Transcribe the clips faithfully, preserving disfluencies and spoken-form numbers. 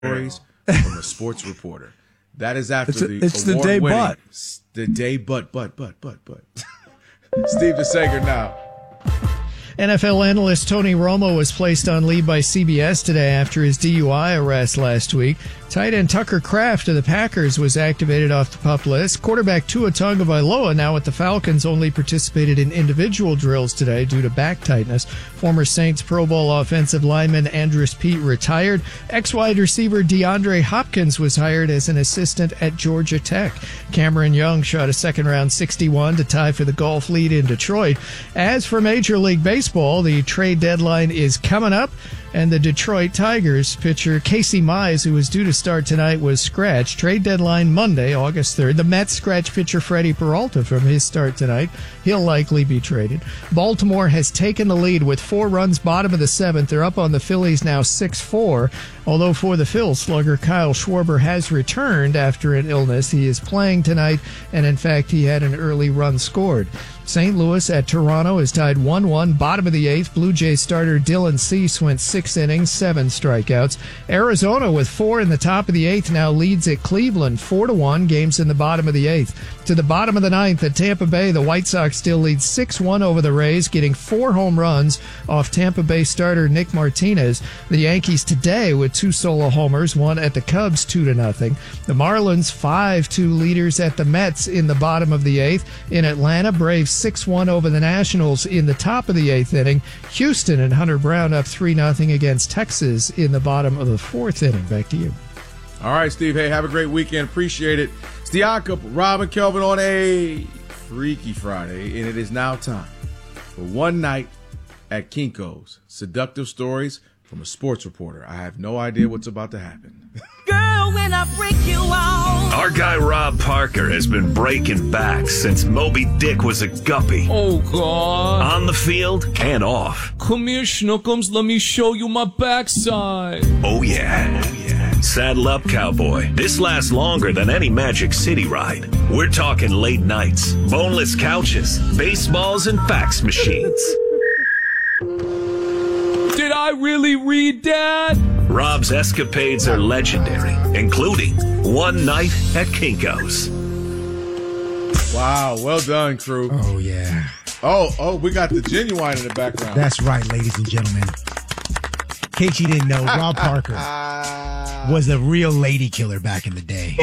Stories from a sports reporter. That is after it's a, the it's the day award-winning- but. The day but, but, but, but, but. Steve DeSager now. N F L analyst Tony Romo was placed on leave by C B S today after his D U I arrest last week. Tight end Tucker Kraft of the Packers was activated off the PUP list. Quarterback Tua Tagovailoa, now with the Falcons, only participated in individual drills today due to back tightness. Former Saints Pro Bowl offensive lineman Andrus Peat retired. Ex-wide receiver DeAndre Hopkins was hired as an assistant at Georgia Tech. Cameron Young shot a second-round sixty-one to tie for the golf lead in Detroit. As for Major League Baseball, the trade deadline is coming up, and the Detroit Tigers pitcher Casey Mize, who was due to start tonight, was scratched. Trade deadline Monday, August third. The Mets scratch pitcher Freddie Peralta from his start tonight. He'll likely be traded. Baltimore has taken the lead with four runs bottom of the seventh. They're up on the Phillies now six four. Although for the Phils, slugger Kyle Schwarber has returned after an illness. He is playing tonight, and in fact, he had an early run scored. Saint Louis at Toronto is tied one one, bottom of the eighth. Blue Jays starter Dylan Cease went six innings, seven strikeouts. Arizona with four in the top of the eighth now leads at Cleveland four to one, games in the bottom of the eighth. To the bottom of the ninth at Tampa Bay, the White Sox still lead six one over the Rays, getting four home runs off Tampa Bay starter Nick Martinez. The Yankees today with two solo homers, one at the Cubs two to nothing. The Marlins five two leaders at the Mets in the bottom of the eighth. In Atlanta, Braves six one over the Nationals in the top of the eighth inning. Houston and Hunter Brown up three nothing against Texas in the bottom of the fourth inning. Back to you. All right, Steve. Hey, have a great weekend. Appreciate it. It's the Jakob, Rob, and Kelvin on a Freaky Friday, and it is now time for one night at Kinko's. Seductive stories from a sports reporter. I have no idea what's about to happen. Girl, when I break you off. Our guy Rob Parker has been breaking back since Moby Dick was a guppy. Oh, God. On the field and off. Come here, Schnookums. Let me show you my backside. Oh, yeah. Oh, yeah. Saddle up, cowboy. This lasts longer than any Magic City ride. We're talking late nights, boneless couches, baseballs, and fax machines. Did I really read that? Rob's escapades are legendary, including one night at Kinko's. Wow, well done, crew. Oh, yeah. Oh, oh, we got the Genuine in the background. That's right, ladies and gentlemen. In case you didn't know, Rob Parker was a real lady killer back in the day.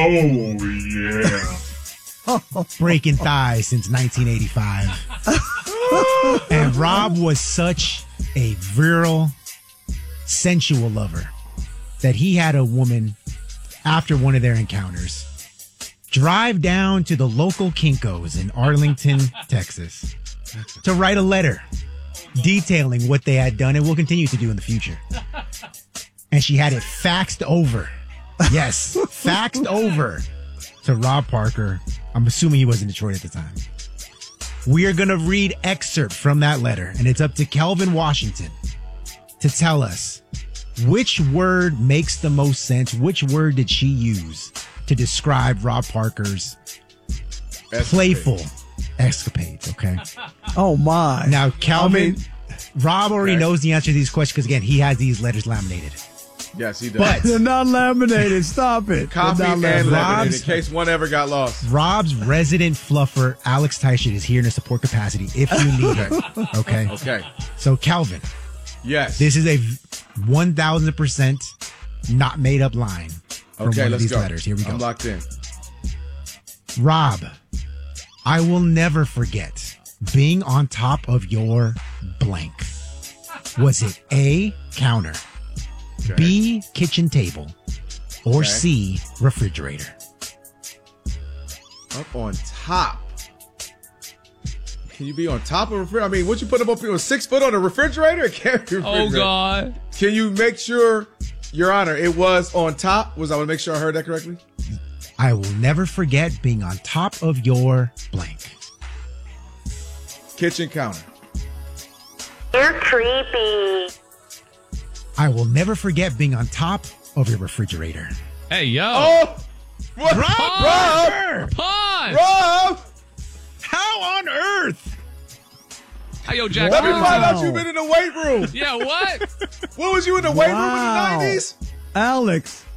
Oh, yeah. Breaking thighs since nineteen eighty-five. And Rob was such a virile, sensual lover that he had a woman, after one of their encounters, drive down to the local Kinko's in Arlington, Texas, to write a letter detailing what they had done and will continue to do in the future. And she had it faxed over. Yes, faxed over to Rob Parker. I'm assuming he was in Detroit at the time. We are going to read excerpt from that letter, and it's up to Kelvin Washington to tell us which word makes the most sense. Which word did she use to describe Rob Parker's Escapade. playful escapades? Okay. Oh, my. Now, Calvin, I mean, Rob already Okay. knows the answer to these questions because, again, he has these letters laminated. Yes, he does. But they're not laminated. Stop it. Copy They're and not laminated Rob's- in case one ever got lost. Rob's resident fluffer, Alex Teichert, is here in a support capacity if you need him. Okay. Okay. So, Calvin, Yes. this is a one thousand percent not made up line from okay, one of let's these go. letters. Here we go. I'm locked in. Rob, I will never forget being on top of your blank. Was it A, counter, Okay. B, kitchen table, or Okay. C, refrigerator? Up on top. Can you be on top of a refrigerator? I mean, what you put up up here? Six foot on a refrigerator? It can't be a Oh, refrigerator. God. Can you make sure, Your Honor, it was on top? Was I want to make sure I heard that correctly? I will never forget being on top of your blank. Kitchen counter. You're creepy. I will never forget being on top of your refrigerator. Hey, yo. Oh! What? Rob! Rob! Pause! Rob! How on earth? Hey, yo, Jack. Let me Wow. find out you've been in the weight room. Yeah, what? What was you in the weight room in Wow. the nineties? Alex,